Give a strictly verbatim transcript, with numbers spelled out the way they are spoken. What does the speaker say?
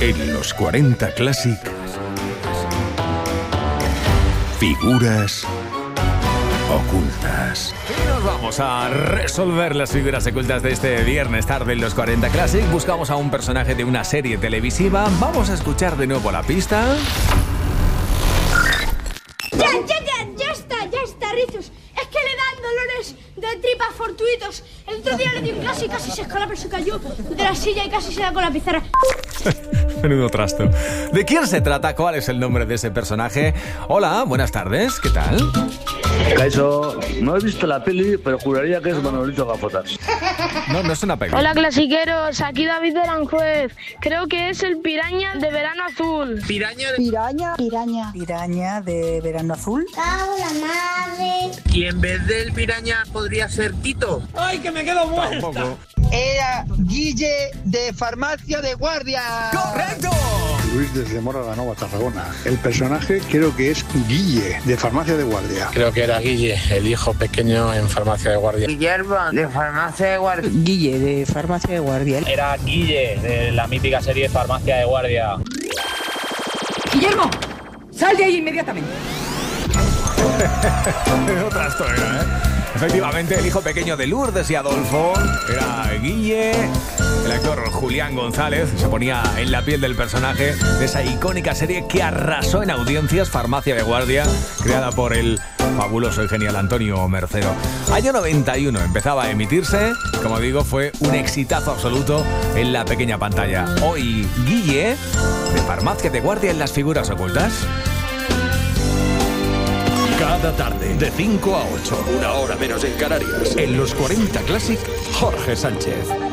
En los cuarenta Classic, figuras ocultas. Y nos vamos a resolver las figuras ocultas de este viernes tarde en los cuarenta Classic. Buscamos a un personaje de una serie televisiva. Vamos a escuchar de nuevo la pista. Ya, ya, ya, ya está, ya está, Rizos. Es que le dan dolores de tripas fortuitos. El otro día le dio clase y casi se escalaba, se cayó de la silla y casi se da con la pizarra. Menudo trasto. ¿De quién se trata? ¿Cuál es el nombre de ese personaje? Hola, buenas tardes, ¿qué tal? Eso, no he visto la peli, pero juraría que es Manolito Gafotas. No, no es una peli. Hola, clasiqueros, aquí David de Aranjuez. Creo que es el piraña de verano azul. Piraña de... Piraña, piraña, piraña de verano azul. ¡Hola, madre! Y en vez del piraña podría ser Tito. ¡Ay, que me quedo muerta! Tampoco. Era Guille de Farmacia de Guardia. ¡Correcto! Luis desde Mora la Nova, Tarragona. El personaje creo que es Guille, de Farmacia de Guardia. Creo que era Guille, el hijo pequeño en Farmacia de Guardia. Guillermo, de Farmacia de Guardia. Guille, de Farmacia de Guardia. Era Guille, de la mítica serie Farmacia de Guardia. Guillermo, sal de ahí inmediatamente. Otra historia, ¿eh? Efectivamente, el hijo pequeño de Lourdes y Adolfo era Guille. El actor Julián González se ponía en la piel del personaje de esa icónica serie que arrasó en audiencias, Farmacia de Guardia, creada por el fabuloso y genial Antonio Mercero. Año noventa y uno empezaba a emitirse, como digo, fue un exitazo absoluto en la pequeña pantalla. Hoy, Guille, de Farmacia de Guardia en las figuras ocultas. Cada tarde, de cinco a ocho, una hora menos en Canarias. En los cuarenta Classic, Jorge Sánchez.